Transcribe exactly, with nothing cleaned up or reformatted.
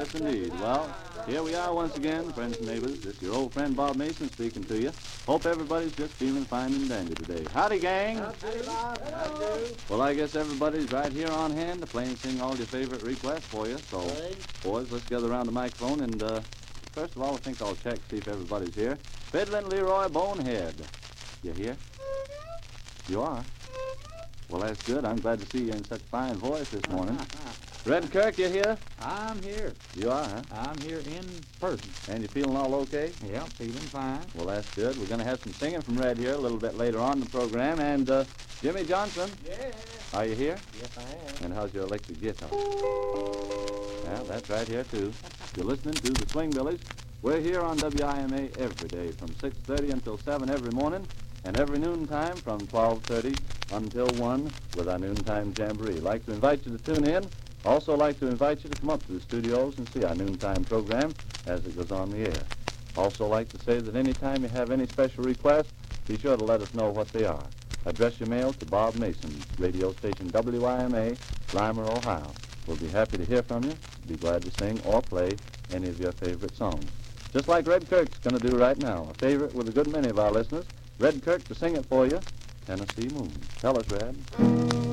Yes, indeed. Well, here we are once again, friends and neighbors. This is your old friend Bob Mason speaking to you. Hope everybody's just feeling fine and dandy today. Howdy, gang. Howdy, Bob. Howdy. Well, I guess everybody's right here on hand to play and sing all your favorite requests for you. So, Right. boys, let's gather around the microphone and, uh, first of all, I think I'll check, see if everybody's here. Fiddlin' Leroy Bonehead. You here? You are? Well, that's good. I'm glad to see you in such fine voice this morning. Red Kirk, you here? I'm here. You are, huh? I'm here in person. And you feeling all okay? Yeah, feeling fine. Well, that's good. We're going to have some singing from Red here a little bit later on in the program. And, uh, Jimmy Johnson. Yeah. Are you here? Yes, I am. And how's your electric guitar? Well, that's right here, too. You're listening to the Swing Billies. We're here on W I M A every day from six thirty until seven every morning, and every noontime from twelve thirty until one with our noontime jamboree. Like to invite you to tune in. Also like to invite you to come up to the studios and see our noontime program as it goes on the air. Also like to say that any time you have any special requests, be sure to let us know what they are. Address your mail to Bob Mason, radio station W I M A, Lima, Ohio. We'll be happy to hear from you, be glad to sing or play any of your favorite songs. Just like Red Kirk's going to do right now, a favorite with a good many of our listeners. Red Kirk to sing it for you, Tennessee Moon. Tell us, Red.